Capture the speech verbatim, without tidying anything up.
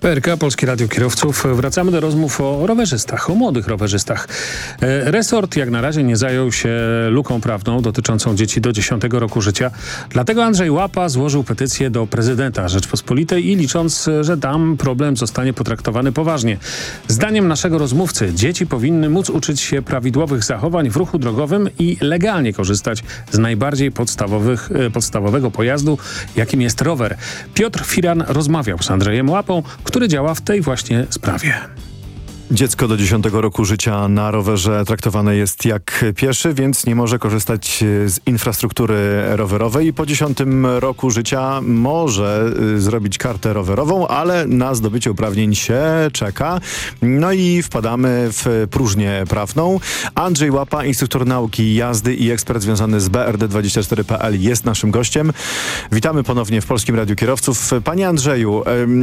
P R K, Polskie Radio Kierowców. Wracamy do rozmów o rowerzystach, o młodych rowerzystach. Resort jak na razie nie zajął się luką prawną dotyczącą dzieci do dziesiątego roku życia. Dlatego Andrzej Łapa złożył petycję do prezydenta Rzeczpospolitej i licząc, że tam problem zostanie potraktowany poważnie. Zdaniem naszego rozmówcy dzieci powinny móc uczyć się prawidłowych zachowań w ruchu drogowym i legalnie korzystać z najbardziej podstawowych, podstawowego pojazdu, jakim jest rower. Piotr Firan rozmawiał z Andrzejem Łapą, który działa w tej właśnie sprawie. Dziecko do dziesiątego roku życia na rowerze traktowane jest jak pieszy, więc nie może korzystać z infrastruktury rowerowej. Po dziesiątym roku życia może zrobić kartę rowerową, ale na zdobycie uprawnień się czeka. No i wpadamy w próżnię prawną. Andrzej Łapa, instruktor nauki jazdy i ekspert związany z B R D dwadzieścia cztery kropka p l jest naszym gościem. Witamy ponownie w Polskim Radiu Kierowców. Panie Andrzeju,